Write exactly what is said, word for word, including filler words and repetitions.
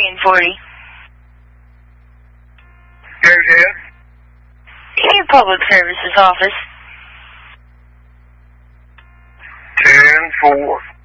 ten forty. Go ahead. Your public services office. ten four.